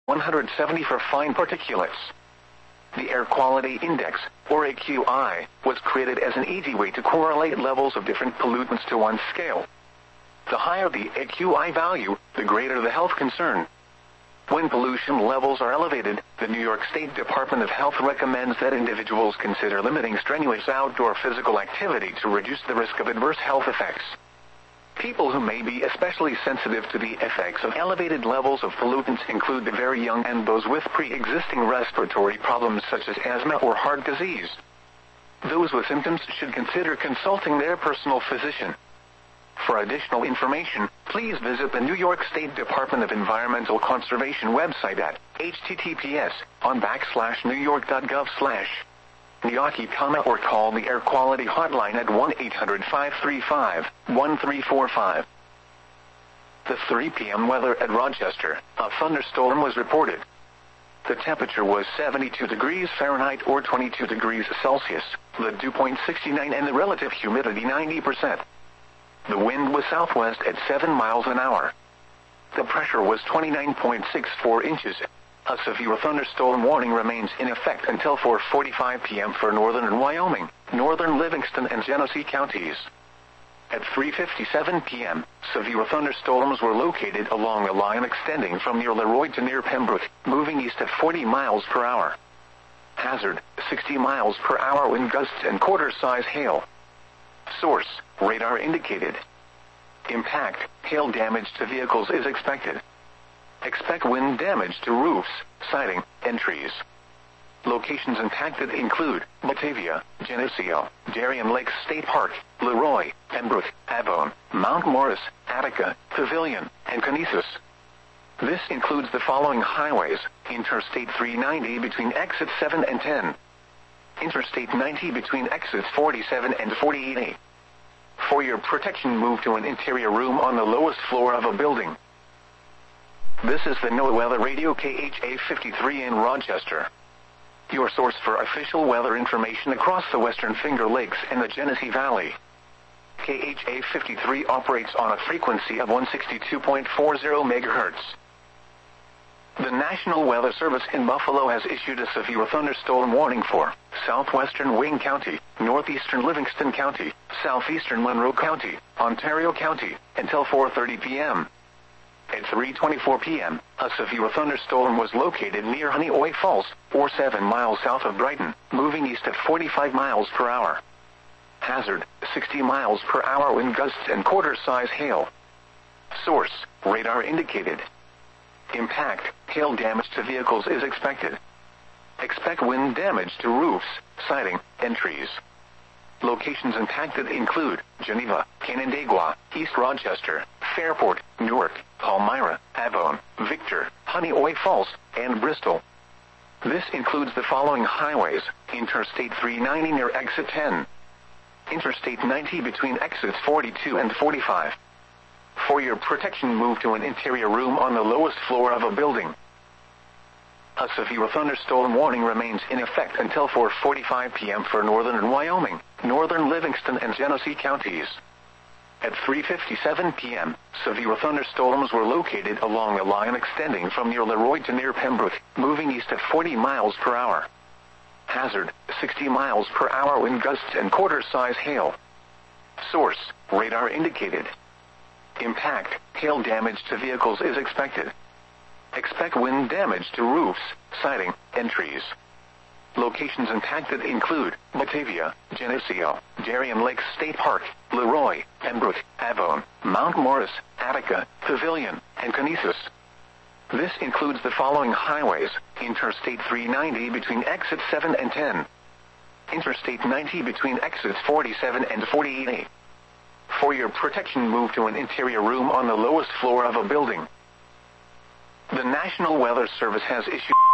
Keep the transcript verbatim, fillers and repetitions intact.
one hundred seventy for fine particulates. The Air Quality Index, or A Q I, was created as an easy way to correlate levels of different pollutants to one scale. The higher the A Q I value, the greater the health concern. When pollution levels are elevated, the New York State Department of Health recommends that individuals consider limiting strenuous outdoor physical activity to reduce the risk of adverse health effects. People who may be especially sensitive to the effects of elevated levels of pollutants include the very young and those with pre-existing respiratory problems such as asthma or heart disease. Those with symptoms should consider consulting their personal physician. For additional information, please visit the New York State Department of Environmental Conservation website at https on backslash newyork.gov slash Niyaki, or call the Air Quality Hotline at one eight hundred five three five one three four five. The three p m weather at Rochester, a thunderstorm was reported. The temperature was seventy-two degrees Fahrenheit or twenty-two degrees Celsius, the dew point sixty-nine and the relative humidity ninety percent. The wind was southwest at seven miles an hour. The pressure was twenty-nine point six four inches. A severe thunderstorm warning remains in effect until four forty-five p m for northern Wyoming, northern Livingston and Genesee counties. At three fifty-seven p m, severe thunderstorms were located along a line extending from near Leroy to near Pembroke, moving east at forty miles per hour. Hazard, sixty miles per hour wind gusts and quarter-size hail. Source, radar indicated. Impact, hail damage to vehicles is expected. Expect wind damage to roofs, siding, and trees. Locations impacted include Batavia, Geneseo, Darien Lakes State Park, Leroy, Pembroke, Avon, Mount Morris, Attica, Pavilion, and Conesus. This includes the following highways: Interstate three ninety between exits seven and ten. Interstate ninety between exits forty-seven and forty-eight A. For your protection, move to an interior room on the lowest floor of a building. This is the NOAA Weather Radio K H A fifty-three in Rochester, your source for official weather information across the Western Finger Lakes and the Genesee Valley. K H A fifty-three operates on a frequency of one sixty-two point four zero megahertz. The National Weather Service in Buffalo has issued a severe thunderstorm warning for southwestern Wayne County, northeastern Livingston County, southeastern Monroe County, Ontario County, until four thirty p m At three twenty-four p m, a severe thunderstorm was located near Honeoye Falls, or seven miles south of Brighton, moving east at forty-five miles per hour. Hazard, sixty miles per hour wind gusts and quarter-size hail. Source, radar indicated. Impact, hail damage to vehicles is expected. Expect wind damage to roofs, siding, and trees. Locations impacted include Geneva, Canandaigua, East Rochester, Fairport, Newark, Palmyra, Avon, Victor, Honeoye Falls, and Bristol. This includes the following highways: Interstate three ninety near exit ten. Interstate ninety between exits forty-two and forty-five. For your protection, move to an interior room on the lowest floor of a building. A severe thunderstorm warning remains in effect until four forty-five p m for northern Wyoming, northern Livingston and Genesee counties. At three fifty-seven p m, severe thunderstorms were located along a line extending from near Leroy to near Pembroke, moving east at forty miles per hour. Hazard, sixty miles per hour wind gusts and quarter-size hail. Source, radar indicated. Impact, hail damage to vehicles is expected. Expect wind damage to roofs, siding, and trees. Locations impacted include Batavia, Geneseo, Darien Lakes State Park, Leroy, Pembroke, Avon, Mount Morris, Attica, Pavilion, and Conesus. This includes the following highways: Interstate three ninety between exits seven and ten. Interstate ninety between exits forty-seven and forty-eight A. For your protection, move to an interior room on the lowest floor of a building. The National Weather Service has issued